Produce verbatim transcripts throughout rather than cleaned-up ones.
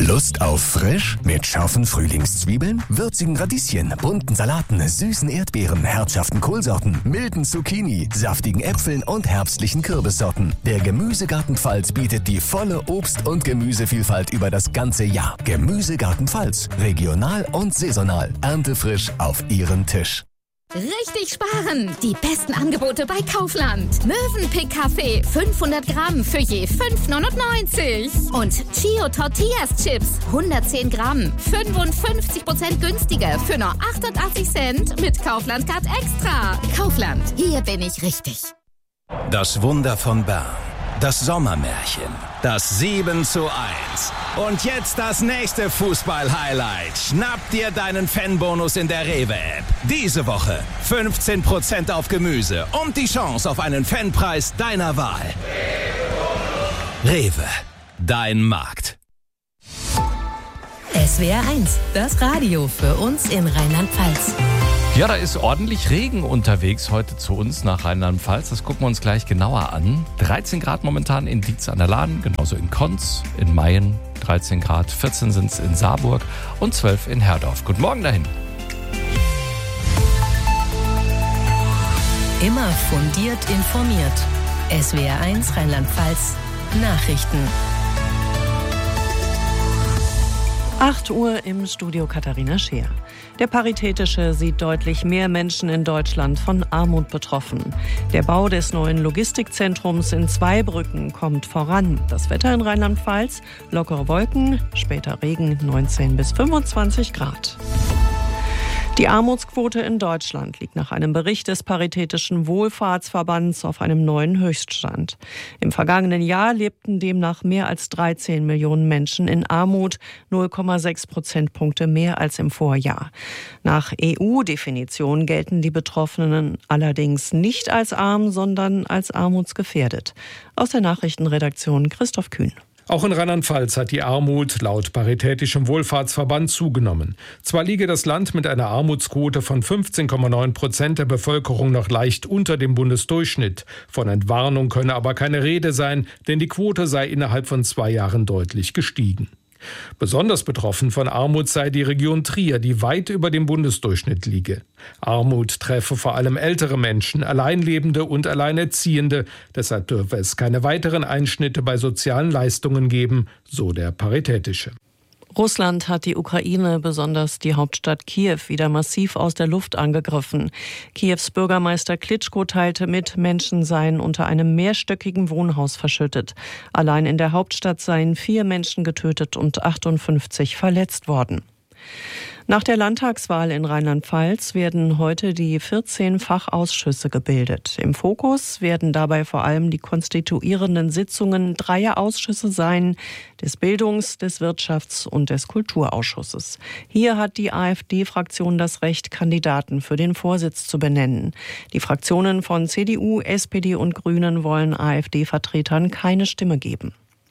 Lust auf frisch? Mit scharfen Frühlingszwiebeln, würzigen Radieschen, bunten Salaten, süßen Erdbeeren, herzhaften Kohlsorten, milden Zucchini, saftigen Äpfeln und herbstlichen Kürbissorten. Der Gemüsegarten Pfalz bietet die volle Obst- und Gemüsevielfalt über das ganze Jahr. Gemüsegarten Pfalz. Regional und saisonal. Erntefrisch auf Ihren Tisch. Richtig sparen! Die besten Angebote bei Kaufland. Mövenpick Kaffee fünfhundert Gramm für je fünf neunundneunzig. Und Chio Tortillas Chips hundertzehn Gramm, fünfundfünfzig Prozent günstiger für nur achtundachtzig Cent mit Kaufland Card Extra. Kaufland, hier bin ich richtig. Das Wunder von Bern. Das Sommermärchen. Das sieben zu eins. Und jetzt das nächste Fußball-Highlight. Schnapp dir deinen Fanbonus in der Rewe-App. Diese Woche fünfzehn Prozent auf Gemüse und die Chance auf einen Fanpreis deiner Wahl. Rewe, dein Markt. S W R eins, das Radio für uns in Rheinland-Pfalz. Ja, da ist ordentlich Regen unterwegs heute zu uns nach Rheinland-Pfalz. Das gucken wir uns gleich genauer an. dreizehn Grad momentan in Dietz an der Lahn, genauso in Konz, in Mayen dreizehn Grad, vierzehn sind es in Saarburg und zwölf in Herdorf. Guten Morgen dahin. Immer fundiert informiert. S W R eins Rheinland-Pfalz Nachrichten. acht Uhr im Studio Katharina Scheer. Der Paritätische sieht deutlich mehr Menschen in Deutschland von Armut betroffen. Der Bau des neuen Logistikzentrums in Zweibrücken kommt voran. Das Wetter in Rheinland-Pfalz, lockere Wolken, später Regen, neunzehn bis fünfundzwanzig Grad. Die Armutsquote in Deutschland liegt nach einem Bericht des Paritätischen Wohlfahrtsverbands auf einem neuen Höchststand. Im vergangenen Jahr lebten demnach mehr als dreizehn Millionen Menschen in Armut, null Komma sechs Prozentpunkte mehr als im Vorjahr. Nach E U-Definition gelten die Betroffenen allerdings nicht als arm, sondern als armutsgefährdet. Aus der Nachrichtenredaktion Christoph Kühn. Auch in Rheinland-Pfalz hat die Armut laut Paritätischem Wohlfahrtsverband zugenommen. Zwar liege das Land mit einer Armutsquote von fünfzehn Komma neun Prozent der Bevölkerung noch leicht unter dem Bundesdurchschnitt. Von Entwarnung könne aber keine Rede sein, denn die Quote sei innerhalb von zwei Jahren deutlich gestiegen. Besonders betroffen von Armut sei die Region Trier, die weit über dem Bundesdurchschnitt liege. Armut treffe vor allem ältere Menschen, Alleinlebende und Alleinerziehende. Deshalb dürfe es keine weiteren Einschnitte bei sozialen Leistungen geben, so der Paritätische. Russland hat die Ukraine, besonders die Hauptstadt Kiew, wieder massiv aus der Luft angegriffen. Kiews Bürgermeister Klitschko teilte mit, Menschen seien unter einem mehrstöckigen Wohnhaus verschüttet. Allein in der Hauptstadt seien vier Menschen getötet und achtundfünfzig verletzt worden. Nach der Landtagswahl in Rheinland-Pfalz werden heute die vierzehn Fachausschüsse gebildet. Im Fokus werden dabei vor allem die konstituierenden Sitzungen dreier Ausschüsse sein, des Bildungs-, des Wirtschafts- und des Kulturausschusses. Hier hat die AfD-Fraktion das Recht, Kandidaten für den Vorsitz zu benennen. Die Fraktionen von C D U, S P D und Grünen wollen AfD-Vertretern keine Stimme geben.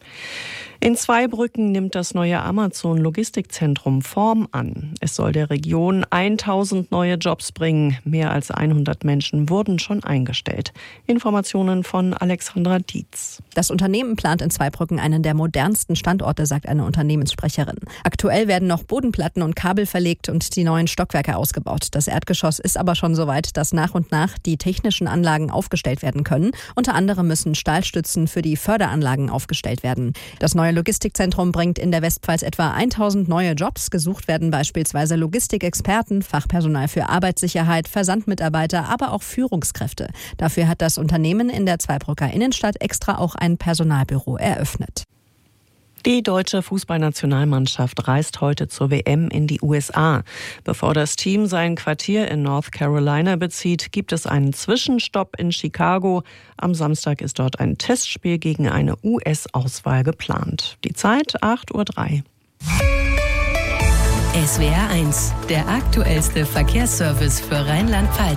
In Zweibrücken nimmt das neue Amazon-Logistikzentrum Form an. Es soll der Region tausend neue Jobs bringen. Mehr als hundert Menschen wurden schon eingestellt. Informationen von Alexandra Dietz. Das Unternehmen plant in Zweibrücken einen der modernsten Standorte, sagt eine Unternehmenssprecherin. Aktuell werden noch Bodenplatten und Kabel verlegt und die neuen Stockwerke ausgebaut. Das Erdgeschoss ist aber schon so weit, dass nach und nach die technischen Anlagen aufgestellt werden können. Unter anderem müssen Stahlstützen für die Förderanlagen aufgestellt werden. Das neue Logistikzentrum bringt in der Westpfalz etwa tausend neue Jobs. Gesucht werden beispielsweise Logistikexperten, Fachpersonal für Arbeitssicherheit, Versandmitarbeiter, aber auch Führungskräfte. Dafür hat das Unternehmen in der Zweibrücker Innenstadt extra auch ein Personalbüro eröffnet. Die deutsche Fußballnationalmannschaft reist heute zur W M in die U S A. Bevor das Team sein Quartier in North Carolina bezieht, gibt es einen Zwischenstopp in Chicago. Am Samstag ist dort ein Testspiel gegen eine U S-Auswahl geplant. Die Zeit acht Uhr drei. S W R eins, der aktuellste Verkehrsservice für Rheinland-Pfalz.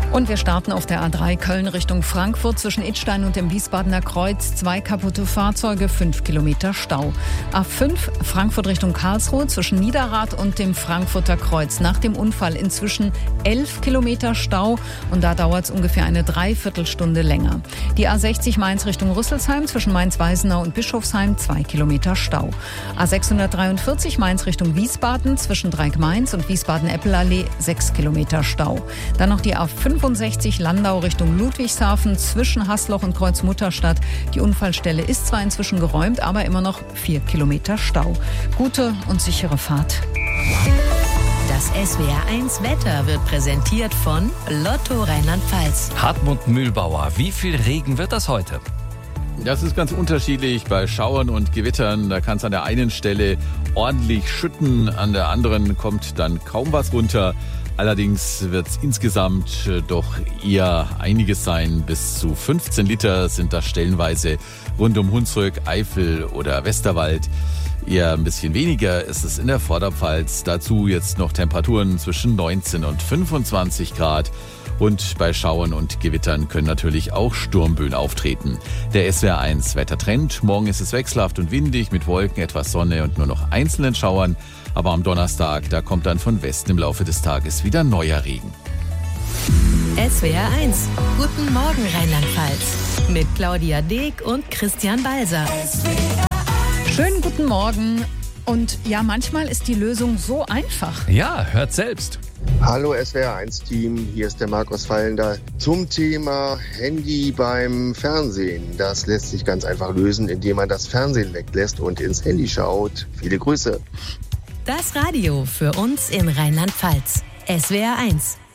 Und wir starten auf der A drei Köln Richtung Frankfurt zwischen Idstein und dem Wiesbadener Kreuz. Zwei kaputte Fahrzeuge, fünf Kilometer Stau. A fünf Frankfurt Richtung Karlsruhe zwischen Niederrad und dem Frankfurter Kreuz. Nach dem Unfall inzwischen elf Kilometer Stau und da dauert es ungefähr eine Dreiviertelstunde länger. Die A sechzig Mainz Richtung Rüsselsheim zwischen Mainz-Weisenau und Bischofsheim zwei Kilometer Stau. A sechshundertdreiundvierzig Mainz Richtung Wiesbaden zwischen Dreieck-Mainz und Wiesbaden-Eppelallee sechs Kilometer Stau. Dann noch die A fünfundsechzig Landau Richtung Ludwigshafen zwischen Haßloch und Kreuzmutterstadt. Die Unfallstelle ist zwar inzwischen geräumt, aber immer noch vier Kilometer Stau. Gute und sichere Fahrt. Das S W R eins Wetter wird präsentiert von Lotto Rheinland-Pfalz. Hartmut Mühlbauer, wie viel Regen wird das heute? Das ist ganz unterschiedlich bei Schauern und Gewittern. Da kann es an der einen Stelle ordentlich schütten, an der anderen kommt dann kaum was runter. Allerdings wird es insgesamt doch eher einiges sein. Bis zu fünfzehn Liter sind das stellenweise rund um Hunsrück, Eifel oder Westerwald. Eher ein bisschen weniger ist es in der Vorderpfalz. Dazu jetzt noch Temperaturen zwischen neunzehn und fünfundzwanzig Grad. Und bei Schauern und Gewittern können natürlich auch Sturmböen auftreten. Der S W R eins Wettertrend. Morgen ist es wechselhaft und windig mit Wolken, etwas Sonne und nur noch einzelnen Schauern. Aber am Donnerstag, da kommt dann von Westen im Laufe des Tages wieder neuer Regen. S W R eins. Guten Morgen Rheinland-Pfalz. Mit Claudia Deek und Christian Balser. Schönen guten Morgen. Und ja, manchmal ist die Lösung so einfach. Ja, hört selbst. Hallo S W R eins Team, hier ist der Markus Fallender. Zum Thema Handy beim Fernsehen. Das lässt sich ganz einfach lösen, indem man das Fernsehen weglässt und ins Handy schaut. Viele Grüße. Das Radio für uns in Rheinland-Pfalz. S W R eins.